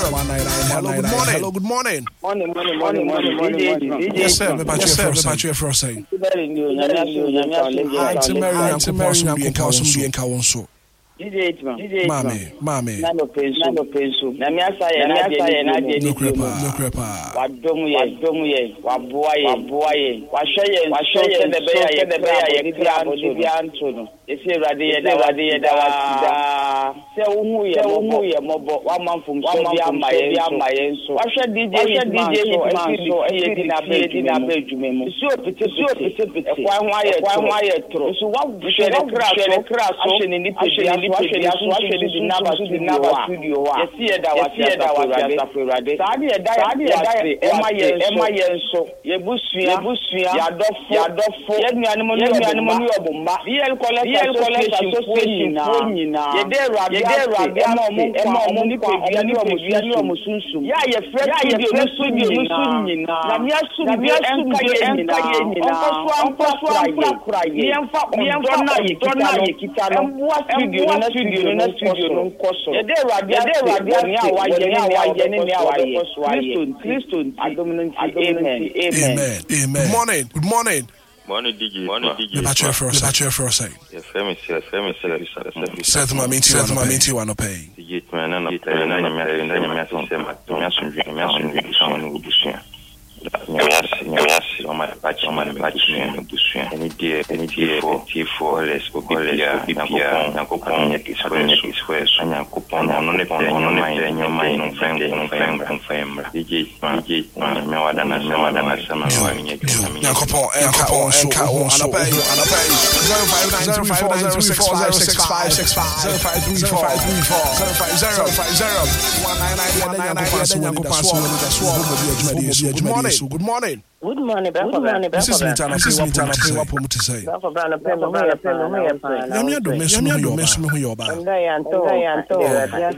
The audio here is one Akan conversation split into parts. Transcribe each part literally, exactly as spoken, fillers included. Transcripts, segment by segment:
Hello, good morning. Hello, good morning. Morning, morning, morning, morning, morning, morning. Yes, sir. Me patch you for patch you for saying. Auntie Mary, Auntie Mary, Auntie Kawsum, and Kawonso. D J Hitman, D J Hitman. Mami, mami. Nano pensu, nano pensu. Na mi asa ye, na mi asa ye, na je no crepa, no crepa. Wa domu ye, wa domu ye, wa boa ye, wa boa ye. Wa hwe ye, wa hwe ye, de be ya ye, de be ya ye, kra bodi bi anto no. Esi Ewrade ye da, Ewrade ye da wa se uhu ye, uhu ye mobo. Wa manfum so bi ama ye, bi ama ye nso. Wa hwe D J Hitman so, e di na be, di na be dwuma mu. So pete, so pete pete. E kwa hwa ye, kwa hwa ye tro. So wa hwe ne kra, hwe ne kra so. Ahwe ni nipa bi Washington, Washington, Nava studio. Yes, yeah, that was yeah, that was Ewrade. Sadi e dai, sadi e dai. Emma ye, Emma ye nso. Ye busua, ye busua. Ya dofo, ya dofo. Ye nuanimo ni nuanimo ni obumba. D L Collect Association nyina. Ye de Ewrade, ye de Ewrade. Emma omo, Emma omo ni pedua ni omo dua ni omo sunsun. Ya ye fresh studio ni studio ni studio nyina. Na mi asu, na mi asu enka ye nyina. Onko so ampa so ampa kura ye. Ni emfa, ni emfa na ye kita na ye kita no. Emwa studio na studio na studio no nkoso ye de Ewrade ye de Ewrade ni awa ye ni awa ye ni awa ye Kristo Kristo amen amen amen amen. Good morning, good morning. Morning D J, morning D J. The battery for us, the battery for us. Yes, famous, yes, famous, yes. Seth ma minti, Seth ma minti wa no pay. D J man na no pay na na me na me aso se ma to me aso ndwi me aso ndwi so no busuya. Yes, yes, on my patch, on my patch, and Busuan. Any dear, any dear, T for less, for Biblia, Nacopan, Express, Express, and Yacopon, on the phone, on my and your mind, on friend, on fame, on fame. D J, D J, no other than no other than some of Yacopon, and Capon, and Capon, and a pay, and a pay. zero five nine zero five nine zero six five six five six five zero five three four five three four zero five zero five zero one nine nine one nine nine. Good morning. So good morning. Good morning, Good morning, This is Mitana. This is Mitana. What to say? Yamia do miss me your miss me your bad. And I am told, I am told,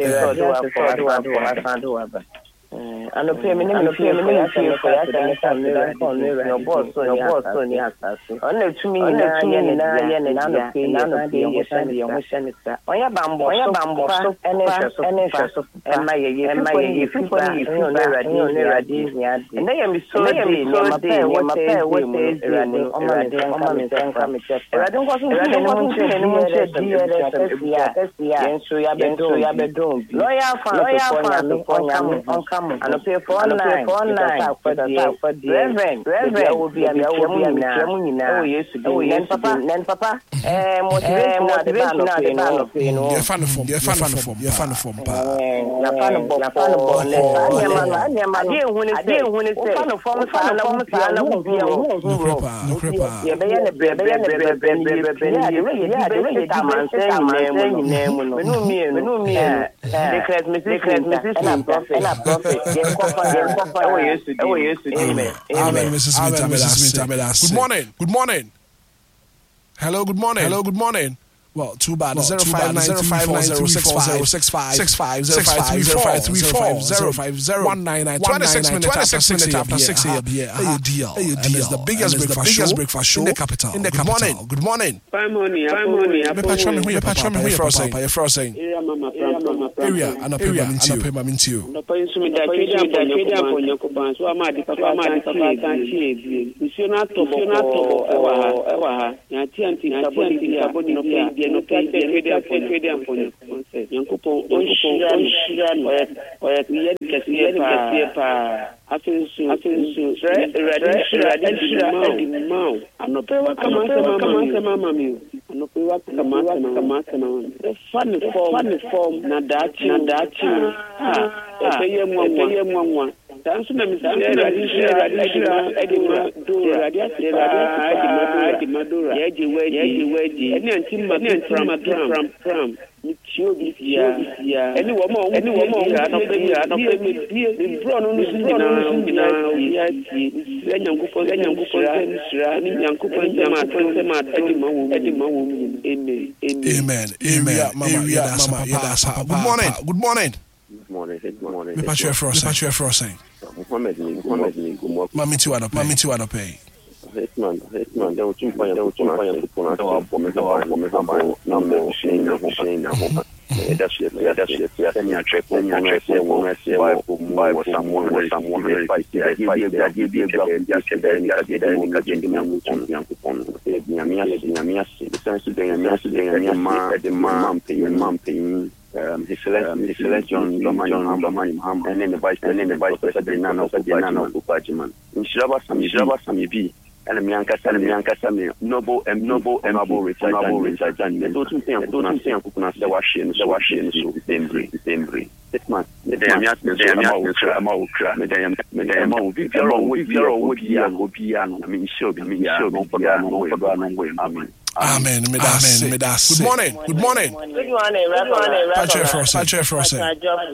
I am told, and the payment and the payment is here for us and your boss, your boss, on your house. Only to me, and I am none of the none of the ocean, the ocean. Oh, yeah, bamboo, oh, yeah, bamboo, and interest of and my and my people, you never did, and they am so dear, what they what they running on my day, on my day, coming. I don't want to anyone to anyone to hear, and so you have been doing, you have been doing. Lawyer, lawyer, on and pay for online, for online, for the Reverend, Reverend will be a Yamunina. Oh, yes, oh, yes, Papa, then Papa, and motivation at the band of pain. You're fan of form, you're fan of form, you're fan of form. You're fan of form, you're fan of form. I didn't win it, I didn't win it. Fan of form, fan of form, fan of form. No crepa, no crepa. You're being a bread, being a bread, being a bread, yeah, the way, yeah, the way you come and say your name, we know me, we know me, the class, Missus Missus and a prophet, and a prophet. Amen. Amen. Missus Smith, Missus Smith. Good morning. Good morning. Hello. Good morning. Hello. Good morning. Well, too bad. Well, zero five nine zero five nine zero six five six five six five zero five zero five three four zero five zero one nine nine twenty six minutes after six after six a.m. Yeah, hey, deal. Hey, deal. And it's the biggest breakfast show, breakfast show in the capital. In the good morning. Good morning. Fine morning. Fine morning. Me patch me here. Patch me here. Papa, you're frozen. Area mama. Mama. Area. And a area. And a pay mama into you. No pay so me da trade da trade for Nyakoban. So am di papa am di papa kan tie bi. Missioner to missioner to ewa ha. Ewa ha. Ya ti anti saboni saboni no pay dia no pay dia trade dia for Nyakoban. Onshira no. Oya ye kesiye pa. Afinsu afinsu radisha radisha mau anopewa kama kama kama mami anopewa kama kama kama fun form fun form na dachi na dachi ah epeye mwanwa mwanwa tansu na misere radisha radisha edima do radisha radisha edima do yeji weji yeji weji eni antima eni antima from from Chio bisia any woman any woman no pay no pay me die bro no no sin na ya ti Nyankopon Nyankopon sira ni Nyankopon jama to ma edi ma wo edi ma wo amen amen amen mama ya mama ya sapa. Good morning. Good morning. Good morning. Good morning. Me patch you for us. Patch you for us. Muhammad ni Muhammad ni gumo mami ti wa no mami ti wa no pay. Hetman, Hetman, there was two fire, there was two fire, the phone, I saw a bomb, I saw a bomb, I saw a bomb, I saw a bomb, that's it that's it yeah send your trip when your trip when I say why why someone someone fight I give you I give you just there you get there you get in your young people yeah me me me sense de me de me ma de ma pay ma pay um his select his select John John John and then the vice and then the vice president now so the now no man inshaba some inshaba some be and me anka sale me anka sale noble and noble and noble recharge recharge and do two things do two things kuna se wa share se wa share so sembri sembri this man the damn yas the damn yas ama ukra me damn me damn o bi zero we zero we bia go bia no me show be me show be bia no we ba no we amen Amen. Amen. Good morning. Good morning. Good morning. Good Patrick Frost. Patrick Frost. Yeah,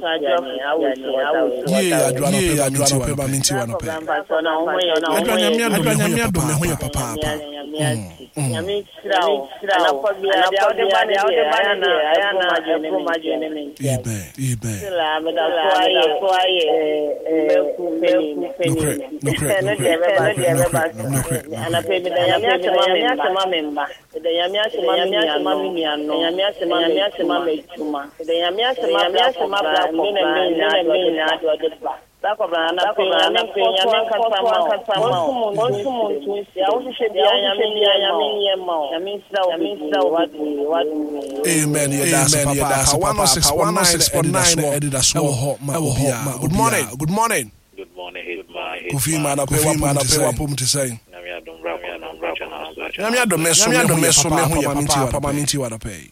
yeah, yeah, you are not minti wana pe. Adwanya mi adom me ho papa ho papa. Nyami srao. Na kwabi ade ade ba ne ade na ayana eko majene me. Ibe, ibe. La me da kwaye kwaye eh beku feni. No credit. No credit. No credit. Ana pe me da nyami atema memba. The Yamia Mamia, no Yamia Yamia Mamma, the Yamia Yamia Mamma, mean and mean at the black. Sacobana, Payana, Payana, Casama, Monsumun, I also should be Yamia, I mean, I mean, so what what Amen. Amen. That's one oh six point nine editor so hot. Good morning. Good morning. Good morning. Kofi Mana, Kofi Mana, Pay to say. Nyame adom meso me adom meso me ho ya papa papa minti wa da pay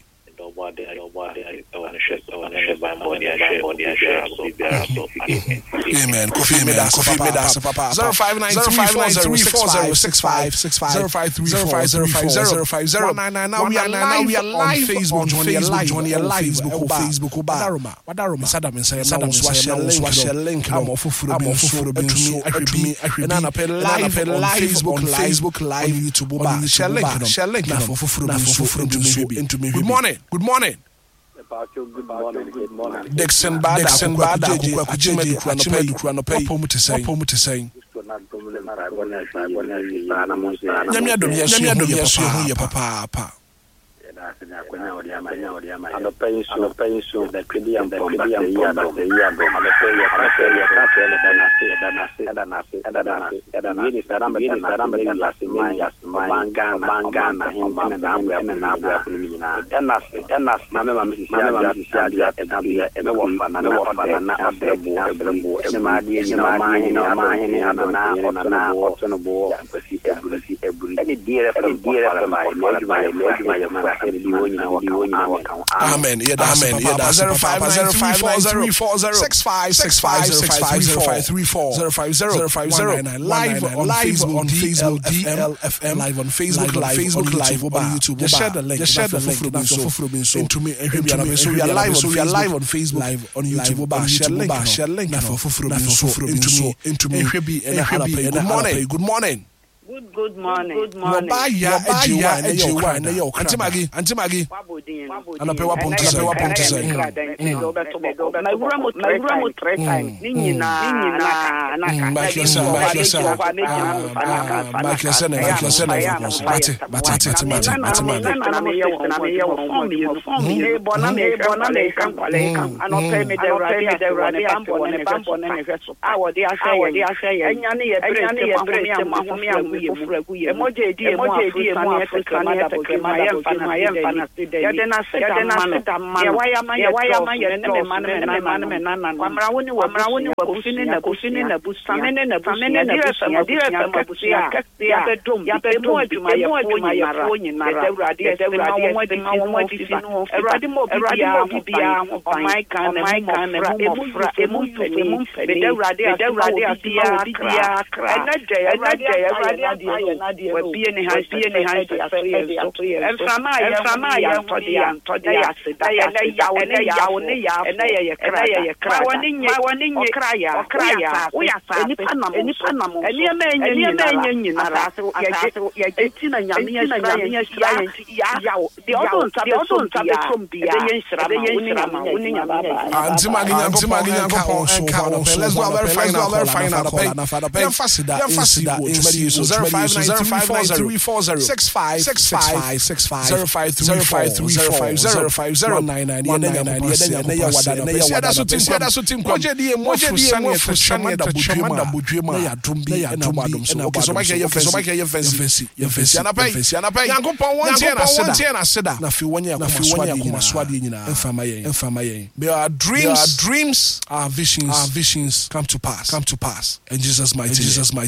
Amen. Kofi me da Kofi me da papa zero five nine three four zero six five six five zero five three zero five zero five zero five zero nine nine. Now we are now we are live Facebook on Facebook on your Facebook Facebook Wadaroma Wadaroma Sadam say Sadam wa share link am ofufuro bi so betumi ahwebi ahwebi na na pe live on Facebook Facebook live YouTube ba share link share link na ofufuro bi so into me. Good morning. Good morning. Good morning. Good morning. Dixon Bada, Dixon Bada, Kukujeji, Kuanope, Kuanope, Pomu to say, Pomu to say. Yamia do yes, Yamia do yes, you papa. I'm paying so paying so that could be the year of the year. I'm paying a fair than I said, than I said, than I said, than I said, than I said, I'm beginning that I'm beginning last in my Mangana, Mangana, him, and I'm going to have a then I said, then I said, Mamma, Missus Yadia, and I'll be a woman, and a woman, and not the boy, and my dear, you know, mine, you know, mine, and a now on a now, what's on a board, any dear, any dear, my lord, my lord, my lord. Amen. Yeah, amen. Yeah, that's zero five zero five three four zero six five six five zero five zero five three four zero five zero five zero live on Facebook on Facebook D L F M live on Facebook live Facebook live on YouTube. Just share the link. Just share the link. So into me, so we are live. So we are live on Facebook live on YouTube. Share link. Share link. Na for fufuro so into me into me. Good morning. Good morning. Good good morning. Good morning. Wabaya ejiwa ejiwa na yo Auntie Maggie, Auntie Maggie. Ana pe wapon to say wapon to say. Na wura mo na wura mo three times. Ni nyina na na na ka. Back yourself. Back yourself. Back yourself. Bati bati bati bati bati. Na me ye na me ye form you form me bona me bona me kan kwale kan. Ano pe me de rade de rade ampo ne bampo ne hweso. A wo de ahye wo de ahye. Enya ne ye brete ma ho me emoje di emoje di emu Africa na da ke ma yem fana yem fana ya de na se ya de na se da ma ya waya ma ya waya ma ya ne me ma ne me ma ne me na na kwamra woni wo kwamra woni wo kufini na kufini na busame ne na busame ne na busame ya dire fa ma busi ya ya be dum ya be dum aduma ya fo ya fo nyina ra ewrade ewrade ewrade ma wo mo di no ewrade mo bi ya o my kan my kan emu fra emu emu be ewrade ewrade abia bia na je ewrade ewrade we be ne ha be ne ha en fama ya fama ya todi ya todi ya seda ya na ya ne ya ne ya na ya ye kra ya kra woni nye woni nye kra ya kra ya wo ya sa eni panam eni panam eni ma enye eni ma enye nyina ya ya eti na nyame ya nyame ya ya ya de odon ta de odon ta be kom bia de yen sira ma woni nyama woni nyama Auntie Maggie, Auntie Maggie nko so let's go very final very final na father pay. Yan fasida yan fasida zero five nine three four zero six five six five six five zero five three four zero five zero five zero nine nine one nine nine yɛda ne yɛ wada ne yɛ wada so tim yɛda so tim kwa mogye die mogye die mo fo da bodwema na ya drum bi na wadom so okay so make yɛ fɛnsi so make yɛ fɛnsi yɛ fɛnsi anapɛ fɛnsi anapɛ yankopɔn wɔn tie na seda na seda na fi wɔn yɛ akoma swade nyina mfama yɛn mfama yɛn may our dreams our dreams our visions our visions come to pass come to pass in Jesus mighty name.